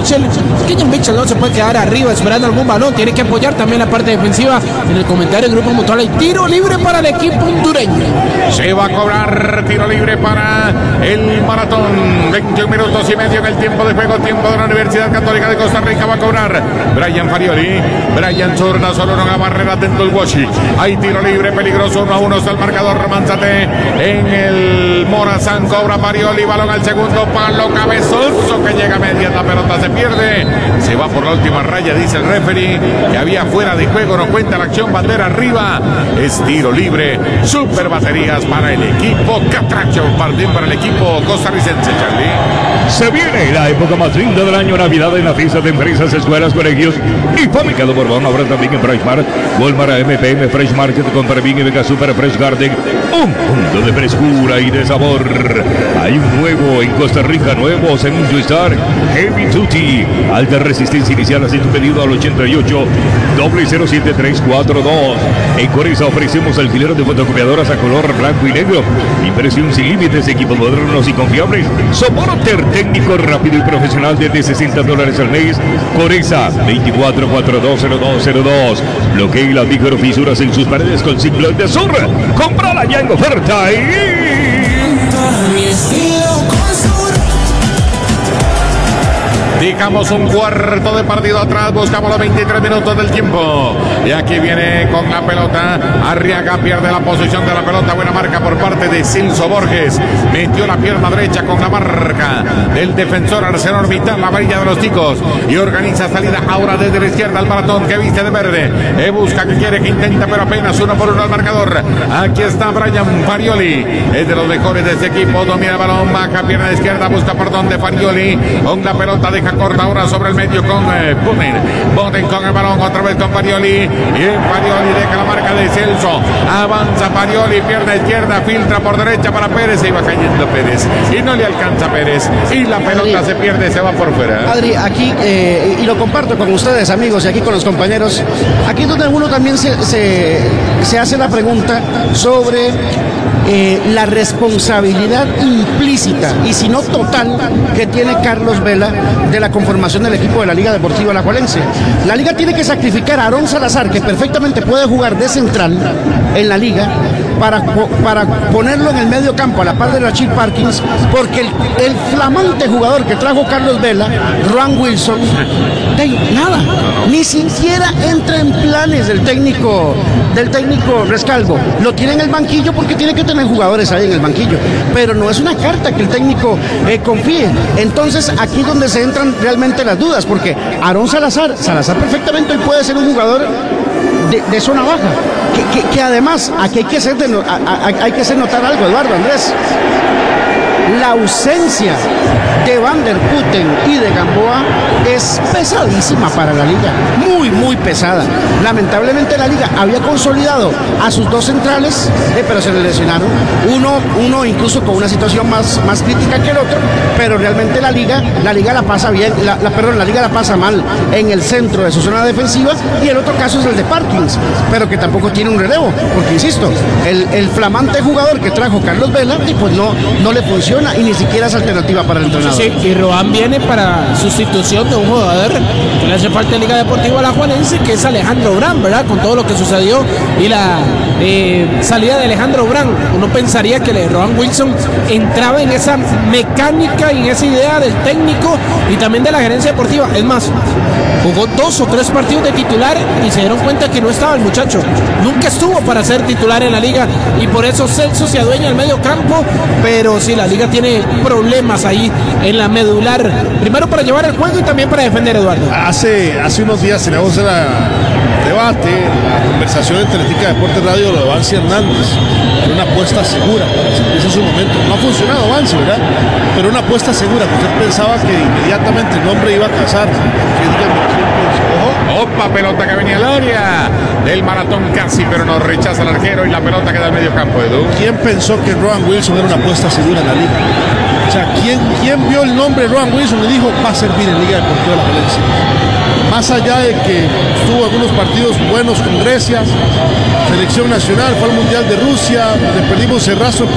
Mitchell. Kenyon Mitchell no se puede quedar arriba esperando algún balón, tiene que apoyar también la parte defensiva. En el comentario del Grupo Mutual hay tiro libre para el equipo hondureño. Se va a cobrar tiro libre para el Maratón. 21 minutos y medio en el tiempo de juego, tiempo de la Universidad Católica de Costa Rica. Va a cobrar Brian Farioli. Brian Zurda, solo no haga barrera dentro del Washi. Hay tiro libre peligroso, 1-1 está el marcador. Manzate en el Morazán, cobra Farioli, balón al segundo palo, cabezoso que llega a media, la pelota se pierde, se va por la última raya, dice el referee que había fuera de juego, no cuenta la acción, bandera arriba, es tiro libre, super baterías para el equipo Catracho, partido para el equipo costarricense, Charlie. Se viene la época más linda del año, Navidad, en la fiesta de empresas, escuelas, colegios y fábrica de Borbón. Ahora también en Fresh Mart, Walmart, MPM, Fresh Market, compra bien y venga Super Fresh Garden. Un punto de frescura y de sabor. Hay un nuevo en Costa Rica, nuevo según Star Heavy Duty. Alta resistencia inicial, así tu pedido al 88 007-342. En Coreza ofrecemos alquiler de fotocopiadoras a color blanco y negro. Impresión sin límites, equipos modernos y confiables. Soporte técnico rápido y profesional desde $60 al mes. Coreza 24420202. Bloquee las microfisuras en sus paredes con Ciclón de Sur. Cómprala ya en oferta Dejamos un cuarto de partido atrás, buscamos los 23 minutos del tiempo. Y aquí viene con la pelota. Arriaga pierde la posición de la pelota. Buena marca por parte de Celso Borges. Metió la pierna derecha con la marca del defensor Arsenal Vital, la varilla de los ticos. Y organiza salida ahora desde la izquierda al Maratón que viste de verde. Busca que quiere, que intenta, pero apenas 1-1 al marcador. Aquí está Brian Farioli. Es de los mejores de este equipo. Domina el balón, baja pierna de izquierda, busca por donde Farioli. Con la pelota deja corta ahora sobre el medio con Boden. Boden con el balón otra vez con Farioli. Y Farioli deja la marca de Celso. Avanza Farioli, pierna izquierda, filtra por derecha para Pérez. Se iba cayendo Pérez y no le alcanza Pérez. Y la pelota Adri, se pierde, se va por fuera. Adri, aquí, y lo comparto con ustedes, amigos, y aquí con los compañeros. Aquí es donde uno también se hace la pregunta sobre la responsabilidad implícita y si no total que tiene Carlos Vela de la conformación del equipo de la Liga Deportiva Alajuelense. La Liga tiene que sacrificar a Aarón Salazar, que perfectamente puede jugar de central en la Liga, para ponerlo en el medio campo a la par de Rachid Parkins, porque el flamante jugador que trajo Carlos Vela, Roan Wilson, nada, ni siquiera entra en planes del técnico Rescalvo. Lo tiene en el banquillo porque tiene que tener jugadores ahí en el banquillo, pero no es una carta que el técnico confíe. Entonces aquí es donde se entran realmente las dudas, porque Aarón Salazar perfectamente hoy puede ser un jugador de zona baja, que además aquí hay que hacer notar algo, Eduardo Andrés. La ausencia de Van der Putten y de Gamboa es pesadísima para la Liga, muy pesada. Lamentablemente la Liga había consolidado a sus dos centrales, pero se le lesionaron. Uno incluso con una situación más crítica que el otro, pero realmente la Liga la pasa bien, la Liga la pasa mal en el centro de su zona defensiva, y el otro caso es el de Parkins, pero que tampoco tiene un relevo, porque insisto, el flamante jugador que trajo Carlos Vela, pues no le funciona y ni siquiera es alternativa para el entrenador. Sí, y Roan viene para sustitución de un jugador que le hace falta en Liga Deportiva Alajuelense, que es Alejandro Brand, ¿verdad? Con todo lo que sucedió y la salida de Alejandro Brand, uno pensaría que Roan Wilson entraba en esa mecánica y en esa idea del técnico y también de la gerencia deportiva. Es más, jugó 2 o 3 partidos de titular y se dieron cuenta que no estaba el muchacho. Nunca estuvo para ser titular en la Liga y por eso Celso se adueña el medio campo, pero sí, la Liga tiene problemas ahí en la medular, primero para llevar el juego y también para defender, Eduardo. Hace unos días teníamos el debate, la conversación entre Tica Deportes Radio, lo de Vancy Hernández, era una apuesta segura para sentirse en su momento. No ha funcionado Vancy, ¿verdad? Pero una apuesta segura, que usted pensaba que inmediatamente el nombre iba a casar. Opa, pelota que venía al área del Maratón casi, pero nos rechaza el arquero y la pelota queda al medio campo, Edu. ¿Quién pensó que Roan Wilson era una apuesta segura en la Liga? O sea, ¿quién vio el nombre de Roan Wilson y dijo, va a servir en Liga Deportiva Alajuelense? Más allá de que tuvo algunos partidos buenos con Grecia, selección nacional, fue al Mundial de Rusia, le perdimos el rastro.